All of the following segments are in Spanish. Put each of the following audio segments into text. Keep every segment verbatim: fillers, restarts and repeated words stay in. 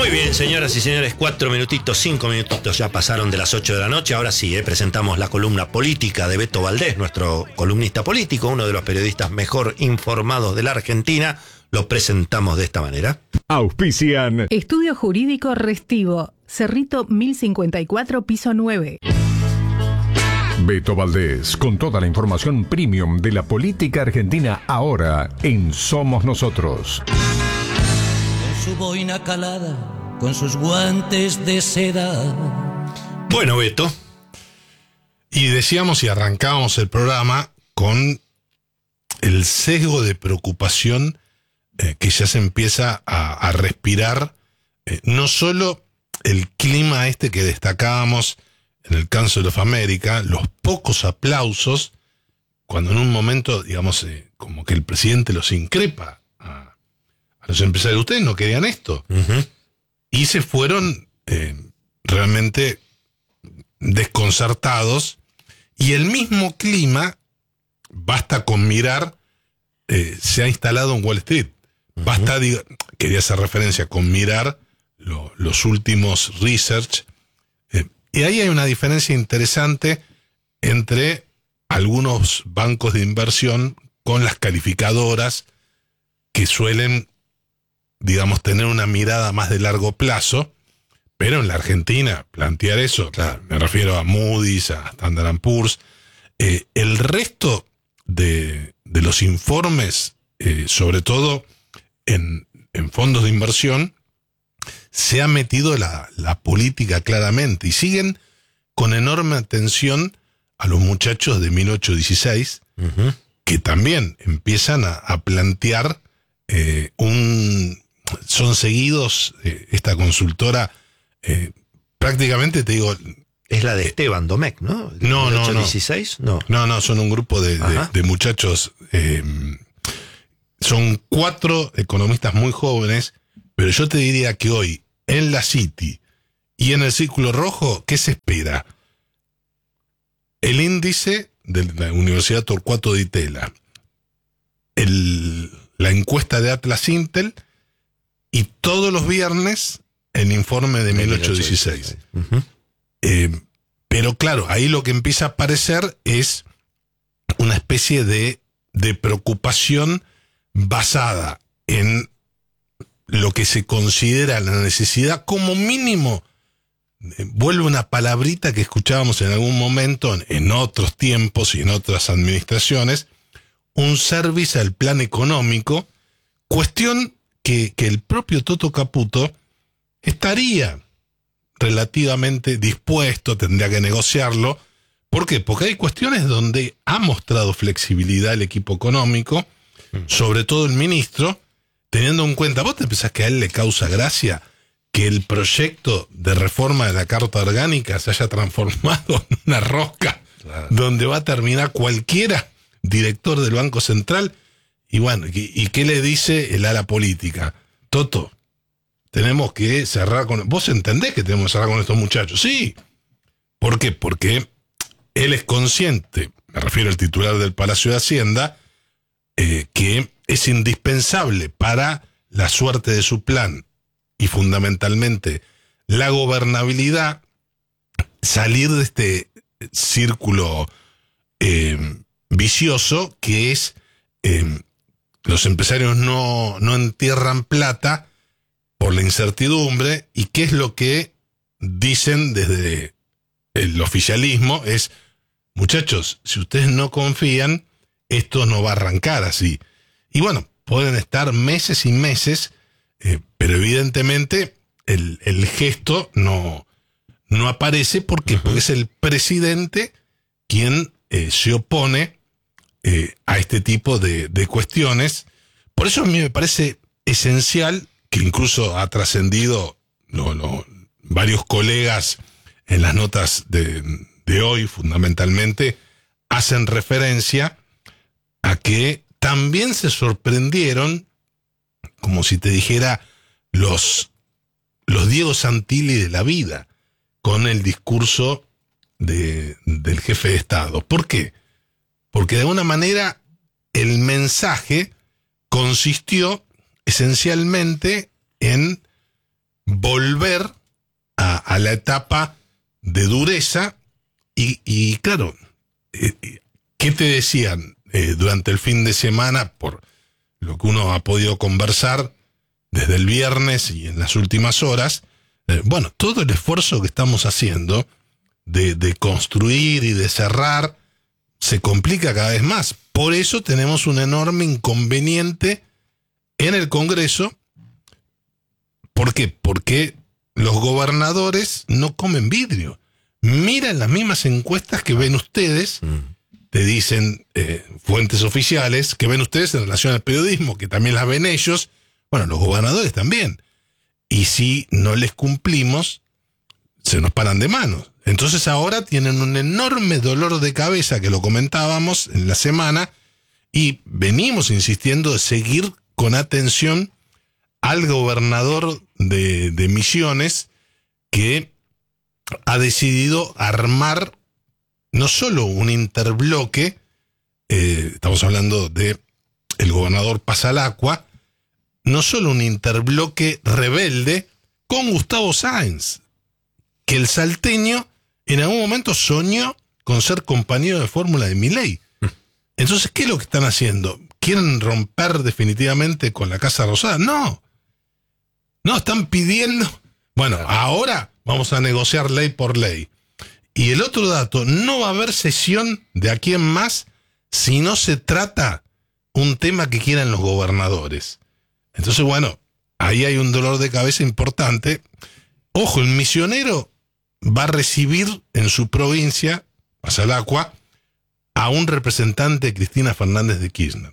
Muy bien, señoras y señores, cuatro minutitos, cinco minutitos ya pasaron de las ocho de la noche. Ahora sí, eh, presentamos la columna política de Beto Valdés, nuestro columnista político, uno de los periodistas mejor informados de la Argentina. Lo presentamos de esta manera. Auspician Estudio Jurídico Restivo, Cerrito mil cincuenta y cuatro, piso nueve. Beto Valdés, con toda la información premium de la política argentina, ahora en Somos Nosotros. Con su boina calada, con sus guantes de seda. Bueno, Beto. Y decíamos y arrancábamos el programa con el sesgo de preocupación eh, que ya se empieza a, a respirar, eh, no solo el clima este que destacábamos en el Council of America, los pocos aplausos, cuando en un momento, digamos, eh, como que el presidente los increpa a, a los empresarios. Ustedes no querían esto. Uh-huh. Y se fueron eh, realmente desconcertados. Y el mismo clima, basta con mirar, eh, se ha instalado en Wall Street. Uh-huh. Basta, diga, quería hacer referencia con mirar lo, los últimos research. Eh, y ahí hay una diferencia interesante entre algunos bancos de inversión con las calificadoras que suelen, digamos, tener una mirada más de largo plazo, pero en la Argentina, plantear eso, claro, me refiero a Moody's, a Standard and Poor's, eh, el resto de, de los informes, eh, sobre todo en, en fondos de inversión, se ha metido la, la política claramente y siguen con enorme atención a los muchachos de mil ochocientos dieciséis, uh-huh, que también empiezan a, a plantear eh, un... Son seguidos, eh, esta consultora, eh, prácticamente te digo... Es la de Esteban Domecq, ¿no? No, no, no. dieciséis, no. No, no, son un grupo de, de, de muchachos. Eh, son cuatro economistas muy jóvenes, pero yo te diría que hoy, en la City y en el Círculo Rojo, ¿qué se espera? El índice de la Universidad Torcuato Di Tella, el, la encuesta de Atlas Intel y todos los viernes el informe de mil ochocientos dieciséis. Uh-huh. Eh, pero claro, ahí lo que empieza a aparecer es una especie de, de preocupación basada en lo que se considera la necesidad, como mínimo, eh, vuelve una palabrita que escuchábamos en algún momento, en, en otros tiempos y en otras administraciones, un service al plan económico, cuestión que, que el propio Toto Caputo estaría relativamente dispuesto, tendría que negociarlo. ¿Por qué? Porque hay cuestiones donde ha mostrado flexibilidad el equipo económico, sobre todo el ministro, teniendo en cuenta, ¿vos te pensás que a él le causa gracia que el proyecto de reforma de la Carta Orgánica se haya transformado en una rosca, claro, donde va a terminar cualquiera director del Banco Central? Y bueno, ¿y, y qué le dice el ala política? Toto, tenemos que cerrar con... ¿Vos entendés que tenemos que cerrar con estos muchachos? Sí. ¿Por qué? Porque él es consciente, me refiero al titular del Palacio de Hacienda, eh, que es indispensable para la suerte de su plan y fundamentalmente la gobernabilidad, salir de este círculo eh, vicioso que es eh, los empresarios no, no entierran plata por la incertidumbre. ¿Y qué es lo que dicen desde el oficialismo? Es, muchachos, si ustedes no confían, esto no va a arrancar así. Y bueno, pueden estar meses y meses, eh, pero evidentemente el, el gesto no, no aparece. ¿Por qué? Porque es el presidente quien eh, se opone eh, a este tipo de, de cuestiones. Por eso a mí me parece esencial, que incluso ha trascendido lo, lo, varios colegas en las notas de, de hoy, fundamentalmente, hacen referencia a que también se sorprendieron, como si te dijera, los, los Diego Santilli de la vida, con el discurso de, del jefe de Estado. ¿Por qué? Porque de alguna manera el mensaje consistió esencialmente en volver a, a la etapa de dureza y, y claro, eh, ¿qué te decían eh, durante el fin de semana por lo que uno ha podido conversar desde el viernes y en las últimas horas? Eh, bueno, todo el esfuerzo que estamos haciendo de, de construir y de cerrar se complica cada vez más. Por eso tenemos un enorme inconveniente en el Congreso. ¿Por qué? Porque los gobernadores no comen vidrio. Miran las mismas encuestas que ven ustedes, te dicen eh, fuentes oficiales, que ven ustedes en relación al periodismo, que también las ven ellos. Bueno, los gobernadores también. Y si no les cumplimos, se nos paran de manos. Entonces ahora tienen un enorme dolor de cabeza, que lo comentábamos en la semana, y venimos insistiendo de seguir con atención al gobernador de, de Misiones, que ha decidido armar no solo un interbloque, eh, estamos hablando de el gobernador Pasalacqua, no solo un interbloque rebelde con Gustavo Sáenz, que el salteño en algún momento soñó con ser compañero de fórmula de Milei. Entonces, ¿qué es lo que están haciendo? ¿Quieren romper definitivamente con la Casa Rosada? No. No, están pidiendo, bueno, ahora vamos a negociar ley por ley. Y el otro dato, no va a haber sesión de aquí en más si no se trata un tema que quieran los gobernadores. Entonces, bueno, ahí hay un dolor de cabeza importante. Ojo, el misionero va a recibir en su provincia, Pasalacqua, a un representante de Cristina Fernández de Kirchner.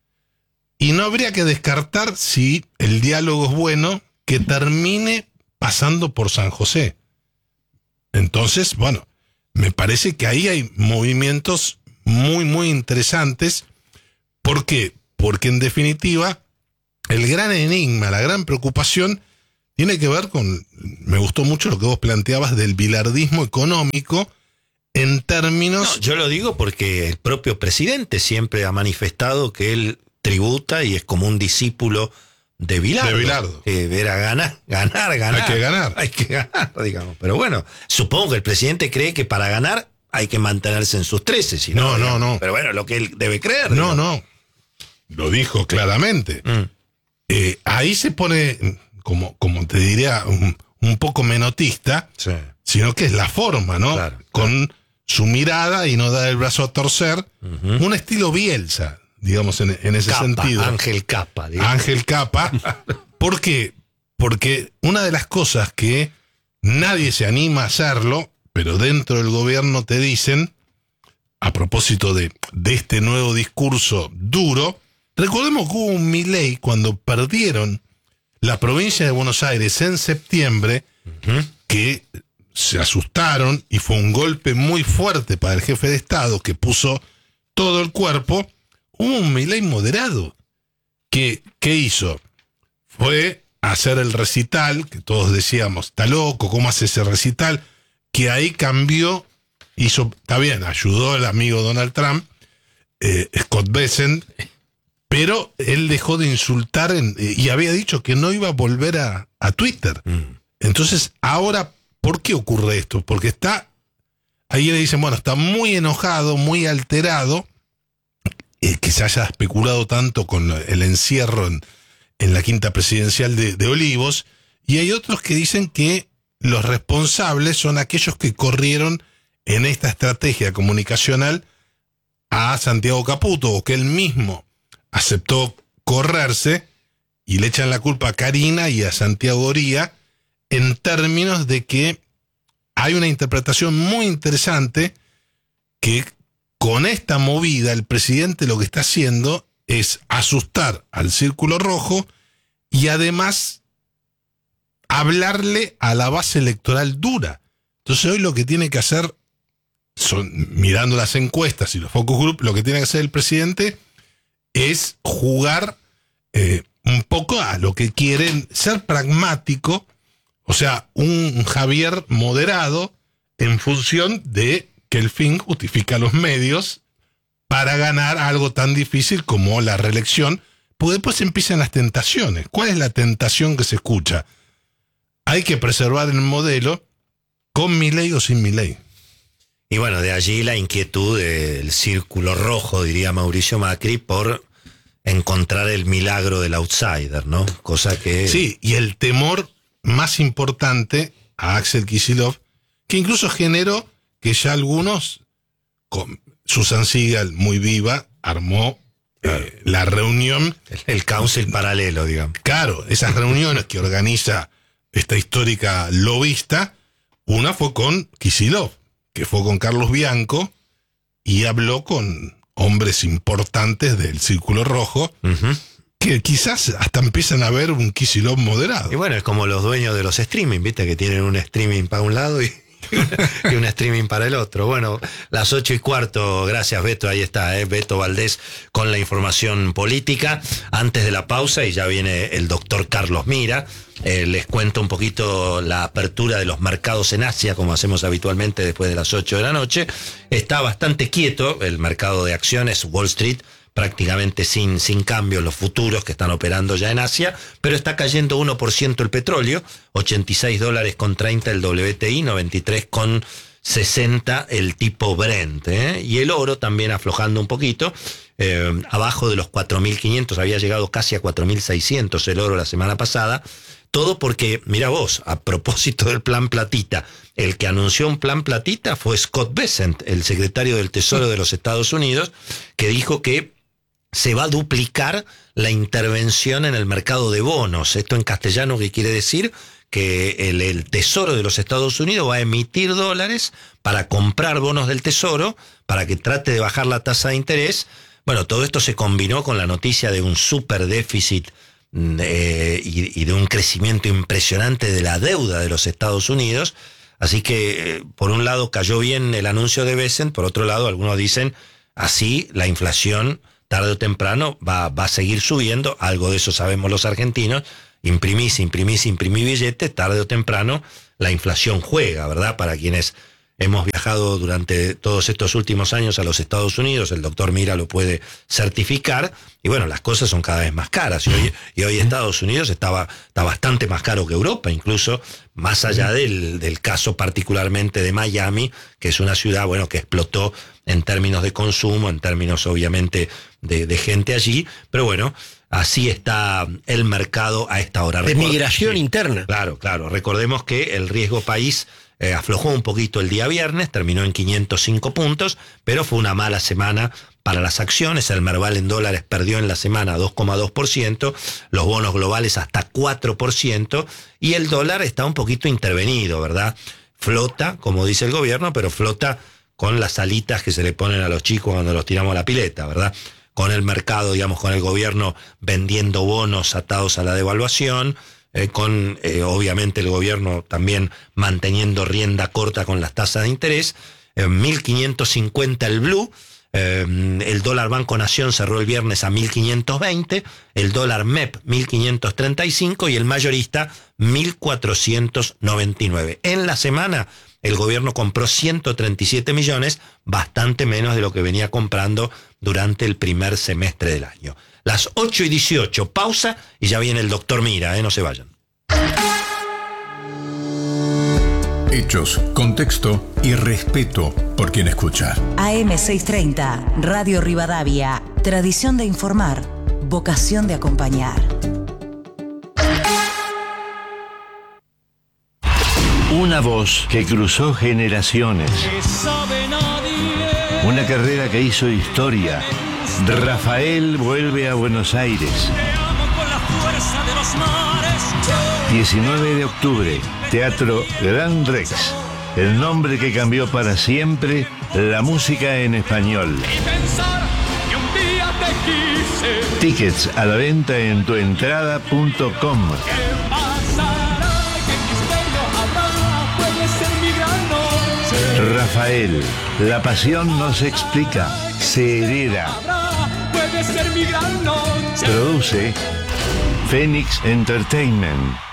Y no habría que descartar, si el diálogo es bueno, que termine pasando por San José. Entonces, bueno, me parece que ahí hay movimientos muy, muy interesantes. ¿Por qué? Porque en definitiva, el gran enigma, la gran preocupación, tiene que ver con, me gustó mucho lo que vos planteabas del bilardismo económico en términos... No, yo lo digo porque el propio presidente siempre ha manifestado que él tributa y es como un discípulo de Bilardo. De Bilardo. Que era ganar, ganar, ganar. Hay que ganar. Hay que ganar, digamos. Pero bueno, supongo que el presidente cree que para ganar hay que mantenerse en sus trece. Si no, no, no, no. Pero bueno, lo que él debe creer. No, digamos. no. Lo dijo claramente. Mm. Eh, ahí se pone, como, como te diría, un, un poco menotista, sí. Sino que es la forma, ¿no? Claro, Con claro. su mirada y no dar el brazo a torcer. Uh-huh. Un estilo Bielsa, digamos, en, en ese Capa, sentido. Ángel Capa. Digamos. Ángel Capa. ¿Por qué? Porque una de las cosas que nadie se anima a hacerlo, pero dentro del gobierno te dicen, a propósito de, de este nuevo discurso duro, recordemos que hubo un Milei cuando perdieron la provincia de Buenos Aires en septiembre, uh-huh. que se asustaron y fue un golpe muy fuerte para el jefe de Estado que puso todo el cuerpo. Hubo un Milei moderado que, ¿qué hizo? Fue hacer el recital, que todos decíamos, está loco, ¿cómo hace ese recital? Que ahí cambió, hizo, está bien, ayudó el amigo Donald Trump, eh, Scott Bessent, pero él dejó de insultar en, eh, y había dicho que no iba a volver a, a Twitter. Mm. Entonces, ahora, ¿por qué ocurre esto? Porque está, ahí le dicen, bueno, está muy enojado, muy alterado, eh, que se haya especulado tanto con el encierro en, en la quinta presidencial de, de Olivos, y hay otros que dicen que los responsables son aquellos que corrieron en esta estrategia comunicacional a Santiago Caputo, o que él mismo aceptó correrse, y le echan la culpa a Karina y a Santiago Oría, en términos de que hay una interpretación muy interesante que con esta movida el presidente lo que está haciendo es asustar al Círculo Rojo y además hablarle a la base electoral dura. Entonces hoy lo que tiene que hacer, son, mirando las encuestas y los focus group, lo que tiene que hacer el presidente es jugar eh, un poco a lo que quieren, ser pragmático, o sea, un Javier moderado en función de que el fin justifica los medios para ganar algo tan difícil como la reelección, porque después empiezan las tentaciones. ¿Cuál es la tentación que se escucha? hay que preservar el modelo con Milei o sin Milei. Y bueno, de allí la inquietud del círculo rojo, diría Mauricio Macri, por encontrar el milagro del outsider, ¿no? Cosa que... Sí, y el temor más importante a Axel Kicillof, que incluso generó que ya algunos, con Susan Siegel muy viva, armó eh, la reunión. El, el council paralelo, digamos. Claro, esas reuniones que organiza esta histórica lobista, una fue con Kicillof, que fue con Carlos Bianco, y habló con hombres importantes del Círculo Rojo, uh-huh. que quizás hasta empiezan a ver un Kicillof moderado. Y bueno, es como los dueños de los streaming, ¿viste? Que tienen un streaming para un lado y, y un streaming para el otro. Bueno, las ocho y cuarto, gracias Beto, ahí está, ¿eh? Beto Valdés con la información política. Antes de la pausa, y ya viene el doctor Carlos Mira, eh, les cuento un poquito la apertura de los mercados en Asia, como hacemos habitualmente después de las ocho de la noche. Está bastante quieto el mercado de acciones, Wall Street, prácticamente sin, sin cambios los futuros que están operando ya en Asia, pero está cayendo uno por ciento el petróleo, ochenta y seis dólares con treinta el W T I, noventa y tres con sesenta el tipo Brent, ¿eh? Y el oro también aflojando un poquito, eh, abajo de los cuatro mil quinientos, había llegado casi a cuatro mil seiscientos el oro la semana pasada. Todo porque, mira vos, a propósito del plan Platita, el que anunció un plan Platita fue Scott Bessent, el secretario del Tesoro de los Estados Unidos, que dijo que se va a duplicar la intervención en el mercado de bonos. Esto en castellano, ¿qué quiere decir? Que el, el Tesoro de los Estados Unidos va a emitir dólares para comprar bonos del Tesoro, para que trate de bajar la tasa de interés. Bueno, todo esto se combinó con la noticia de un super déficit Eh, y, y de un crecimiento impresionante de la deuda de los Estados Unidos. Así que, eh, por un lado, cayó bien el anuncio de Bessent, por otro lado, algunos dicen, así la inflación, tarde o temprano, va, va a seguir subiendo. Algo de eso sabemos los argentinos. Imprimís, imprimís, imprimís billetes, tarde o temprano la inflación juega, ¿verdad? Para quienes hemos viajado durante todos estos últimos años a los Estados Unidos, el doctor Mira lo puede certificar, y bueno, las cosas son cada vez más caras, y hoy, y hoy Estados Unidos estaba, está bastante más caro que Europa, incluso más allá del, del caso particularmente de Miami, que es una ciudad, bueno, que explotó en términos de consumo, en términos obviamente de, de gente allí, pero bueno, así está el mercado a esta hora. De Record- migración sí, interna. Claro, claro. Recordemos que el riesgo país eh, aflojó un poquito el día viernes, terminó en quinientos cinco puntos, pero fue una mala semana para las acciones. El Merval en dólares perdió en la semana dos coma dos por ciento, los bonos globales hasta cuatro por ciento, y el dólar está un poquito intervenido, ¿verdad? Flota, como dice el gobierno, pero flota con las alitas que se le ponen a los chicos cuando los tiramos a la pileta, ¿verdad? Con el mercado, digamos, con el gobierno vendiendo bonos atados a la devaluación, eh, con eh, obviamente el gobierno también manteniendo rienda corta con las tasas de interés, eh, mil quinientos cincuenta el blue, eh, el dólar Banco Nación cerró el viernes a mil quinientos veinte, el dólar M E P mil quinientos treinta y cinco y el mayorista mil cuatrocientos noventa y nueve. En la semana el gobierno compró ciento treinta y siete millones, bastante menos de lo que venía comprando durante el primer semestre del año. Las ocho y dieciocho, pausa y ya viene el doctor Mira, ¿eh? No se vayan. Hechos, contexto y respeto por quien escucha. A M seiscientos treinta, Radio Rivadavia. Tradición de informar, vocación de acompañar. Una voz que cruzó generaciones. Una carrera que hizo historia. Rafael vuelve a Buenos Aires. diecinueve de octubre, Teatro Gran Rex. El nombre que cambió para siempre la música en español. Tickets a la venta en tuentrada punto com. Rafael, la pasión no se explica, se hereda. Produce Phoenix Entertainment.